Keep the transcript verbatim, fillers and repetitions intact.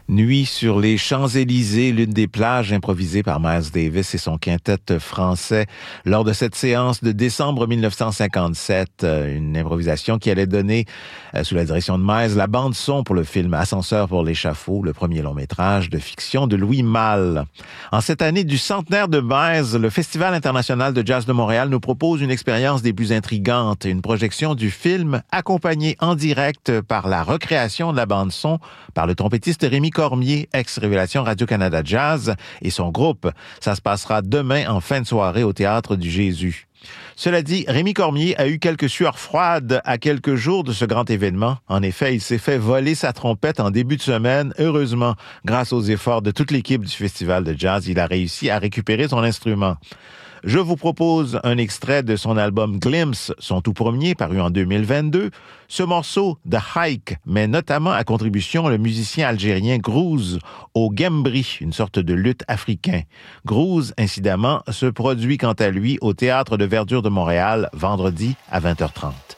Nuit sur les Champs-Élysées, l'une des plages improvisées par Miles Davis et son quintet français lors de cette séance de décembre mille neuf cent cinquante-sept. Une improvisation qui allait donner, sous la direction de Miles, la bande-son pour le film Ascenseur pour l'échafaud, le premier long-métrage de fiction de Louis Malle. En cette année du centenaire de Miles, le Festival international de jazz de Montréal nous propose une expérience des plus intrigantes, une projection du film accompagnée en direct par la recréation de la bande-son par le trompettiste Rémi Cormier, ex-Révélation Radio-Canada Jazz, et son groupe. Ça se passera demain en fin de soirée au Théâtre du Jésus. Cela dit, Rémi Cormier a eu quelques sueurs froides à quelques jours de ce grand événement. En effet, il s'est fait voler sa trompette en début de semaine. Heureusement, grâce aux efforts de toute l'équipe du Festival de Jazz, il a réussi à récupérer son instrument. Je vous propose un extrait de son album Glimpse, son tout premier, paru en deux mille vingt-deux. Ce morceau, The Hike, met notamment à contribution le musicien algérien Grouz au Gembri, une sorte de luth africain. Grouz, incidemment, se produit quant à lui au Théâtre de Verdure de Montréal, vendredi à vingt heures trente.